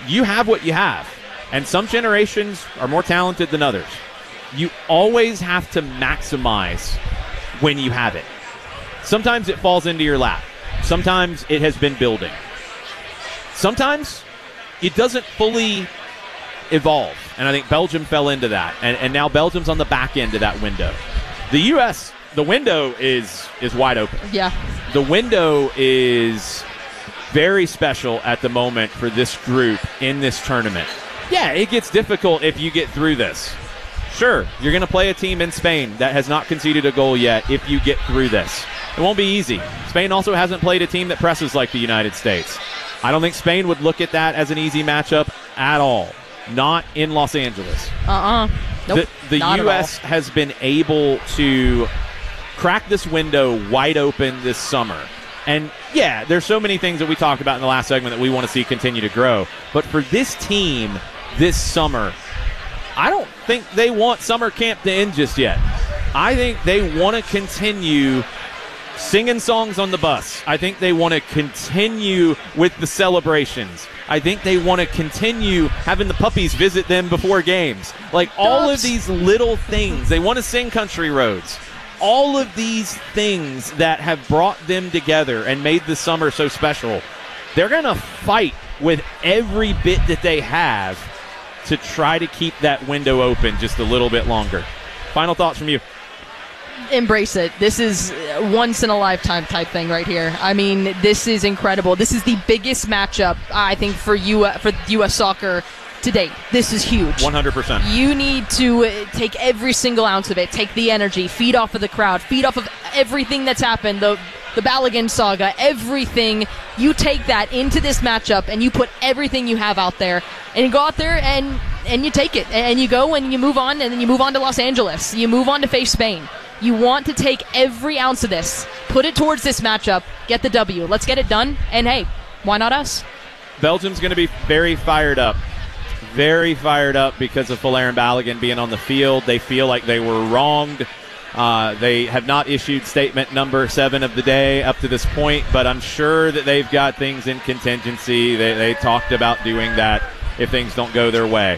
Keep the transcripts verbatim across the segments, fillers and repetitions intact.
you have what you have. And some generations are more talented than others. You always have to maximize when you have it. Sometimes it falls into your lap. Sometimes it has been building. Sometimes it doesn't fully evolve. And I think Belgium fell into that. And, and now Belgium's on the back end of that window. The U S, the window is is wide open. Yeah. The window is very special at the moment for this group in this tournament. Yeah, it gets difficult if you get through this. Sure, you're going to play a team in Spain that has not conceded a goal yet if you get through this. It won't be easy. Spain also hasn't played a team that presses like the United States. I don't think Spain would look at that as an easy matchup at all. Not in Los Angeles. Uh-uh. Nope. The, the U S has been able to crack this window wide open this summer. And, yeah, there's so many things that we talked about in the last segment that we want to see continue to grow. But for this team this summer, I don't think they want summer camp to end just yet. I think they want to continue singing songs on the bus. I think they want to continue with the celebrations. I think they want to continue having the puppies visit them before games. Like, all of these little things. They want to sing Country Roads. All of these things that have brought them together and made the summer so special, they're going to fight with every bit that they have to try to keep that window open just a little bit longer. Final thoughts from you? Embrace it. This is once in a lifetime type thing right here. I mean, this is incredible. This is the biggest matchup, I think, for U S, for U S soccer to date. This is huge. one hundred percent. You need to take every single ounce of it, take the energy, feed off of the crowd, feed off of everything that's happened, the the Balogun saga, everything. You take that into this matchup and you put everything you have out there, and you go out there and and you take it, and you go and you move on, and then you move on to Los Angeles. You move on to face Spain. You want to take every ounce of this, put it towards this matchup, get the W. Let's get it done, and hey, why not us? Belgium's going to be very fired up. Very fired up because of Folarin Balogun being on the field. They feel like they were wronged. Uh, they have not issued statement number seven of the day up to this point, but I'm sure that they've got things in contingency. They, they talked about doing that if things don't go their way.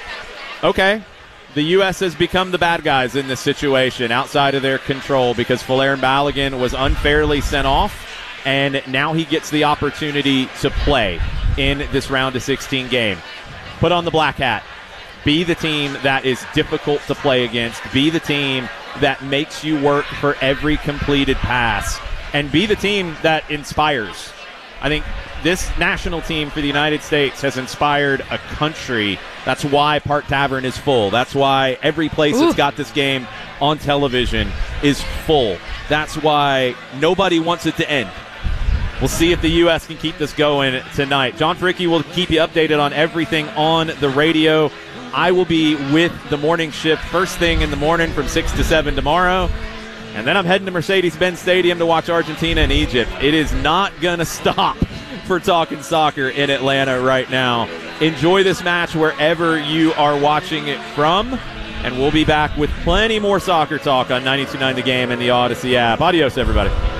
Okay. The U S has become the bad guys in this situation outside of their control because Folarin Balogun was unfairly sent off, and now he gets the opportunity to play in this round of sixteen game. Put on the black hat. Be the team that is difficult to play against. Be the team that makes you work for every completed pass. And be the team that inspires. I think this national team for the United States has inspired a country. That's why Park Tavern is full. That's why every place Ooh. that's got this game on television is full. That's why nobody wants it to end. We'll see if the U S can keep this going tonight. John Fricke will keep you updated on everything on the radio. I will be with the morning shift first thing in the morning from six to seven tomorrow. And then I'm heading to Mercedes-Benz Stadium to watch Argentina and Egypt. It is not going to stop for Talking Soccer in Atlanta right now. Enjoy this match wherever you are watching it from. And we'll be back with plenty more soccer talk on ninety-two point nine The Game and the Odyssey app. Adios, everybody.